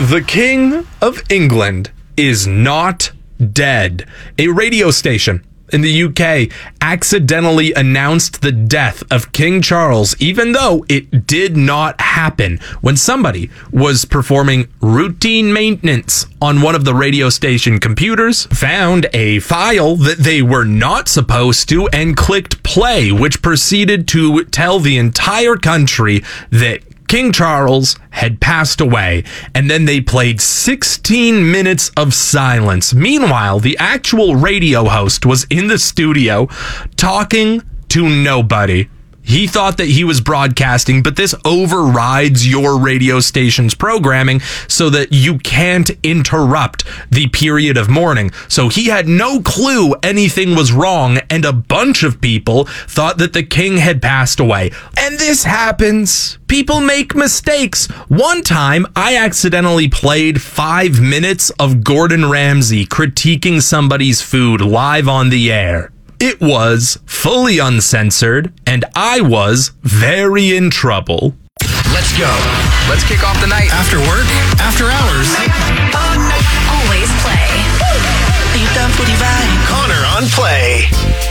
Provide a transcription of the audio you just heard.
The King of England is not dead. A radio station in the UK accidentally announced the death of King Charles, even though it did not happen, when somebody was performing routine maintenance on one of the radio station computers, found a file that they were not supposed to, and clicked play, which proceeded to tell the entire country that King Charles had passed away, and then they played 16 minutes of silence. Meanwhile, the actual radio host was in the studio talking to nobody. He thought that he was broadcasting, but this overrides your radio station's programming so that you can't interrupt the period of mourning. So he had no clue anything was wrong, and a bunch of people thought that the king had passed away. And this happens. People make mistakes. One time, I accidentally played 5 minutes of Gordon Ramsay critiquing somebody's food live on the air. It was fully uncensored, and I was very in trouble. Let's go. Let's kick off the night. After work, after hours.